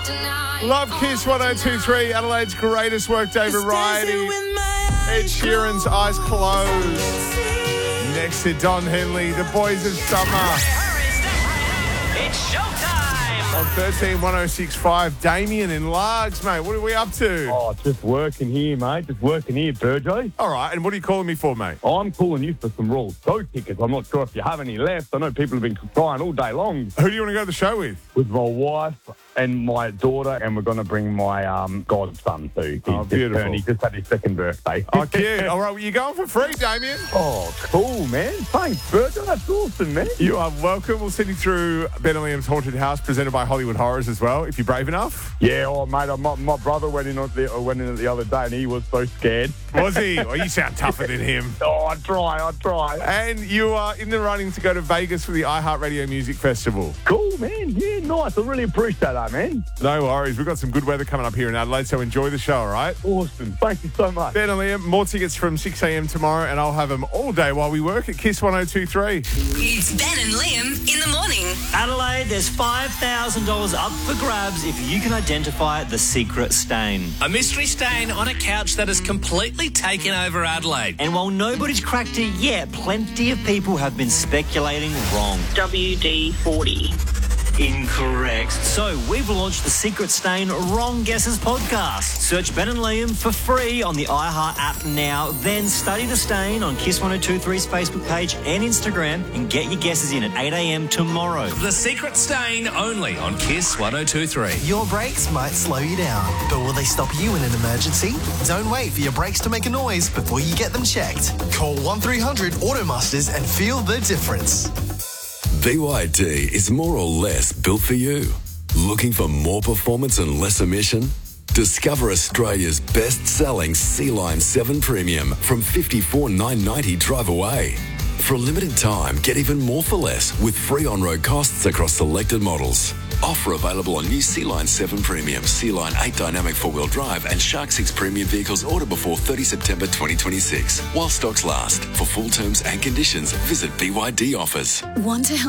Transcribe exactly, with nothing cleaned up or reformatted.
Love Kiss one oh two three, Adelaide's greatest workday variety. Ed Sheeran's Eyes Closed. Next to Don Henley, the Boys of Summer. It's showtime! On thirteen one oh six five, Damien in Largs, mate. What are we up to? Oh, just working here, mate. Just working here, Burjo. All right, and what are you calling me for, mate? I'm calling you for some Royal Show tickets. I'm not sure if you have any left. I know people have been crying all day long. Who do you want to go to the show with? With my wife and my daughter, and we're going to bring my um, godson too. He's Oh, just beautiful. turned- He just had his second birthday. Oh, cute. All right, well, you're going for free, Damien. Oh, cool, man. Thanks, Burjo. That's awesome, man. You are welcome. We'll send you through Ben and Liam's Haunted House, presented by Hollywood Horrors as well, if you're brave enough. Yeah, oh, mate, my, my brother went in, on the, went in the other day and he was so scared. Was he? Well, you sound tougher than him. Oh, I try, I try. And you are in the running to go to Vegas for the iHeartRadio Music Festival. Cool, man. Yeah, nice. I really appreciate that, man. No worries. We've got some good weather coming up here in Adelaide, so enjoy the show, all right? Awesome. Thank you so much. Ben and Liam, more tickets from six a.m. tomorrow, and I'll have them all day while we work at Kiss one oh two three. It's Ben and Liam in the morning. Adelaide, there's five thousand dollars up for grabs if you can identify the secret stain. A mystery stain on a couch that has completely taken over Adelaide. And while nobody's cracked it yet, plenty of people have been speculating wrong. W D forty. Incorrect. So we've launched the Secret Stain Wrong Guesses podcast. Search Ben and Liam for free on the iHeart app now. Then study the stain on Kiss one oh two three's Facebook page and Instagram and get your guesses in at eight a.m. tomorrow. The secret stain only on Kiss one oh two three. Your brakes might slow you down, but will they stop you in an emergency? Don't wait for your brakes to make a noise before you get them checked. Call one three hundred Automasters and feel the difference. B Y D is more or less built for you. Looking for more performance and less emission? Discover Australia's best-selling C-Line seven Premium from fifty-four thousand nine hundred ninety dollars drive away. For a limited time, get even more for less with free on-road costs across selected models. Offer available on new C-Line seven Premium, C-Line eight Dynamic four-wheel drive and Shark six Premium vehicles ordered before thirtieth September twenty twenty-six. While stocks last. For full terms and conditions, visit B Y D Offers. Want to help